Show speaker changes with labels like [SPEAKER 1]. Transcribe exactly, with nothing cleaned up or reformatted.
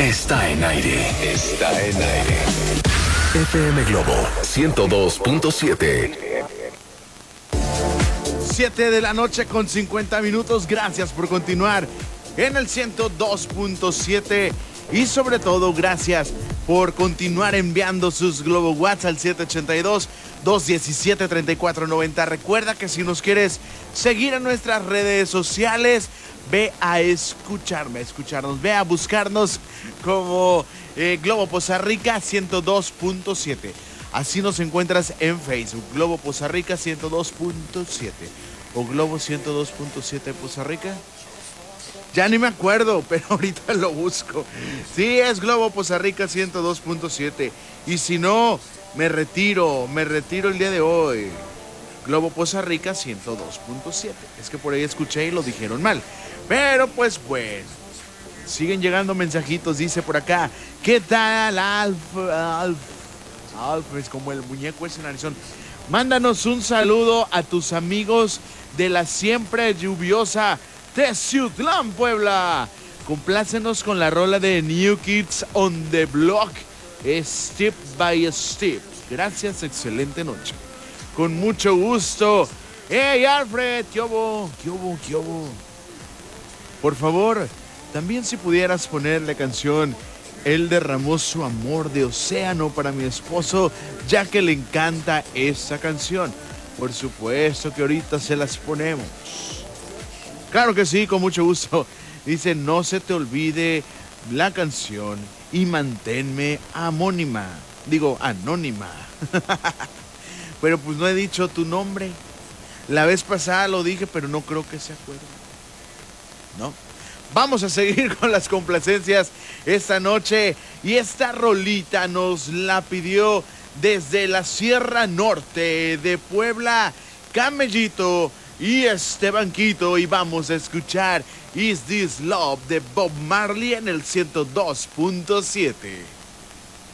[SPEAKER 1] está en aire. Está en aire. F M Globo ciento dos punto siete.
[SPEAKER 2] siete de la noche con cincuenta minutos. Gracias por continuar en el ciento dos punto siete y sobre todo gracias por continuar enviando sus Globo Watts al siete ocho dos, dos uno siete, tres cuatro nueve cero. Recuerda que si nos quieres seguir en nuestras redes sociales, ve a escucharme, a escucharnos, ve a buscarnos como eh, Globo Poza Rica ciento dos punto siete. Así nos encuentras en Facebook, Globo Poza Rica ciento dos punto siete o Globo ciento dos punto siete Poza Rica. Ya ni me acuerdo, pero ahorita lo busco. Sí, es Globo Poza Rica ciento dos punto siete. Y si no, me retiro, me retiro el día de hoy. Globo Poza Rica ciento dos punto siete. Es que por ahí escuché y lo dijeron mal. Pero pues bueno, siguen llegando mensajitos, dice por acá. ¿Qué tal, Alf? Alf, Alf es como el muñeco ese narizón. Mándanos un saludo a tus amigos de la siempre lluviosa Teciutlán, Puebla. Complácenos con la rola de New Kids on the Block, Step by Step. Gracias, excelente noche. Con mucho gusto. ¡Hey, Alfred! ¿Qué hubo? ¿Qué hubo? ¿Qué hubo? Por favor, también si pudieras poner la canción Él derramó su amor de océano para mi esposo, ya que le encanta esa canción. Por supuesto que ahorita se las ponemos. Claro que sí, con mucho gusto. Dice, no se te olvide la canción y manténme anónima. Digo, anónima. Pero pues no he dicho tu nombre. La vez pasada lo dije, pero no creo que se acuerde. ¿No? Vamos a seguir con las complacencias esta noche. Y esta rolita nos la pidió desde la Sierra Norte de Puebla, Camellito y Esteban Quito. Y vamos a escuchar Is This Love de Bob Marley en el ciento dos punto siete.